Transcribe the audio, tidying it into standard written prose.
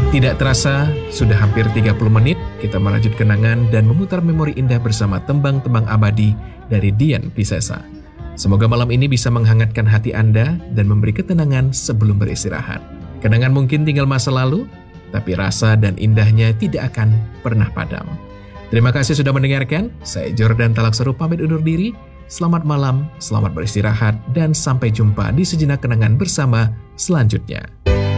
Tidak terasa, sudah hampir 30 menit kita merajut kenangan dan memutar memori indah bersama tembang-tembang abadi dari Dian Piscesa. Semoga malam ini bisa menghangatkan hati Anda dan memberi ketenangan sebelum beristirahat. Kenangan mungkin tinggal masa lalu, tapi rasa dan indahnya tidak akan pernah padam. Terima kasih sudah mendengarkan. Saya Jordan Talakseru pamit undur diri. Selamat malam, selamat beristirahat, dan sampai jumpa di Sejenak Kenangan bersama selanjutnya.